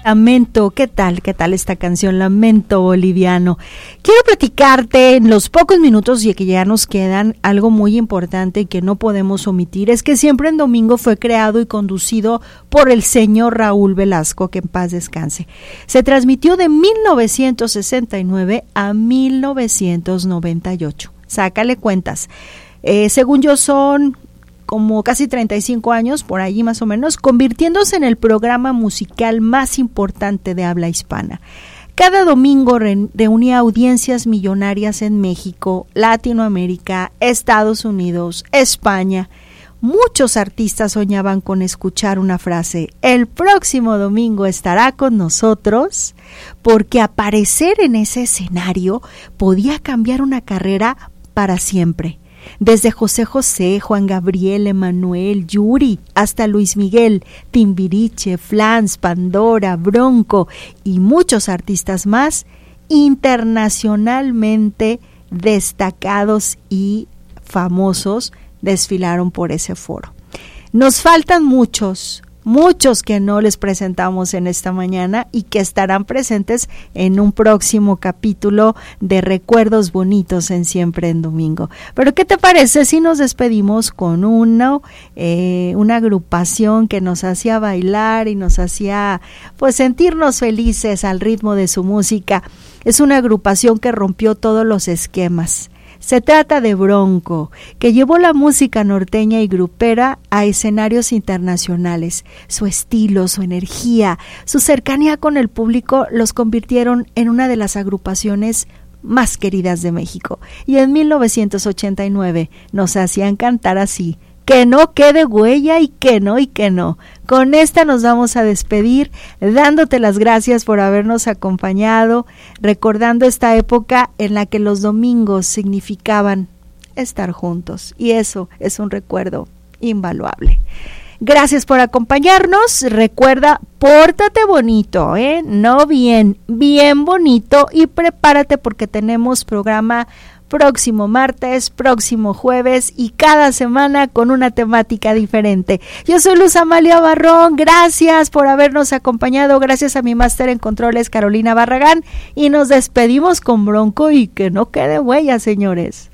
Lamento, ¿qué tal? ¿Qué tal esta canción? Lamento boliviano. Quiero platicarte en los pocos minutos y que ya nos quedan algo muy importante y que no podemos omitir. Es que Siempre en Domingo fue creado y conducido por el señor Raúl Velasco, que en paz descanse. Se transmitió de 1969 a 1998. Sácale cuentas. Según yo son como casi 35 años, por allí más o menos, convirtiéndose en el programa musical más importante de habla hispana. Cada domingo reunía audiencias millonarias en México, Latinoamérica, Estados Unidos, España. Muchos artistas soñaban con escuchar una frase: el próximo domingo estará con nosotros, porque aparecer en ese escenario podía cambiar una carrera para siempre. Desde José José, Juan Gabriel, Emanuel, Yuri, hasta Luis Miguel, Timbiriche, Flans, Pandora, Bronco y muchos artistas más internacionalmente destacados y famosos desfilaron por ese foro. Nos faltan muchos que no les presentamos en esta mañana y que estarán presentes en un próximo capítulo de Recuerdos Bonitos en Siempre en Domingo. Pero ¿qué te parece si nos despedimos con una agrupación que nos hacía bailar y nos hacía pues sentirnos felices al ritmo de su música? Es una agrupación que rompió todos los esquemas. Se trata de Bronco, que llevó la música norteña y grupera a escenarios internacionales. Su estilo, su energía, su cercanía con el público los convirtieron en una de las agrupaciones más queridas de México. Y en 1989 nos hacían cantar así: que no quede huella y que no. Con esta nos vamos a despedir, dándote las gracias por habernos acompañado, recordando esta época en la que los domingos significaban estar juntos, y eso es un recuerdo invaluable. Gracias por acompañarnos. Recuerda, pórtate bonito, no bien bonito, y prepárate porque tenemos programa próximo martes, próximo jueves y cada semana con una temática diferente. Yo soy Luz Amalia Barrón, gracias por habernos acompañado, gracias a mi máster en controles Carolina Barragán, y nos despedimos con Bronco y que no quede huella, señores.